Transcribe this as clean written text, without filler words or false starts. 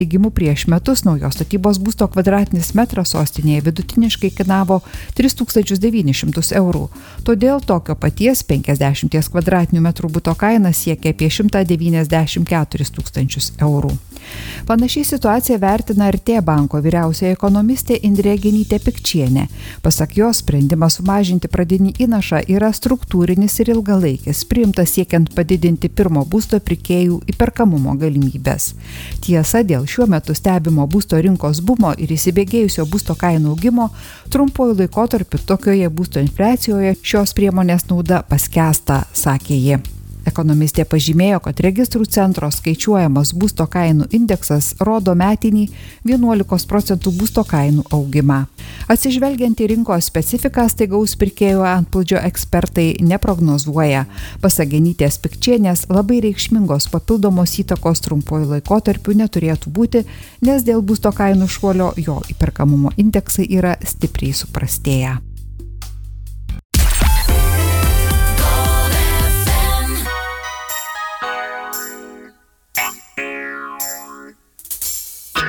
Teigimu prieš metus naujos statybos būsto kvadratinis metras sostinėje vidutiniškai kainavo 3900 eurų. Todėl tokio paties 50 kvadratinių metrų buto kaina siekia apie 194 tūkstančius eurų. Panašiai situaciją vertina ir T banko vyriausioji ekonomistė Indrė Genytė-Pikčienė. Pasak jos, sprendimas sumažinti pradinį įnašą yra struktūrinis ir ilgalaikis, priimtas siekiant padidinti pirmo būsto pirkėjų įperkamumo galimybės. Tiesa, dėl šiuo metu stebimo būsto rinkos bumo ir įsibėgėjusio būsto kainų augimo, trumpuoju laikotarpiu tokioje būsto infliacijoje šios priemonės nauda paskęsta, sakė ji. Ekonomistė pažymėjo, kad registrų centro skaičiuojamas būsto kainų indeksas rodo metinį 11% būsto kainų augimą. Atsižvelgiant į rinkos specifiką, staigaus pirkėjų antplūdžio ekspertai neprognozuoja. Pasak Genytės Pikčienės, labai reikšmingos papildomos įtakos trumpuoju laikotarpiu neturėtų būti, nes dėl būsto kainų šuolio jo įperkamumo indeksai yra stipriai suprastėję.